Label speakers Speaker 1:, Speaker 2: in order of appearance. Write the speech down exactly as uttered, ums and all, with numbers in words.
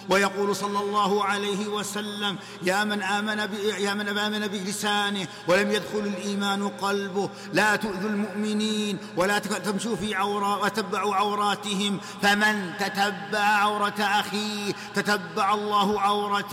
Speaker 1: ويقول صلى الله عليه وسلم: يا من آمن ب... يا من آمن بلسانه ولم يدخل الإيمان قلبه، لا تؤذوا المؤمنين ولا تمشوا في عورات وتتبعوا عوراتهم، فمن تتبع عورة أخيه تتبع الله عورته.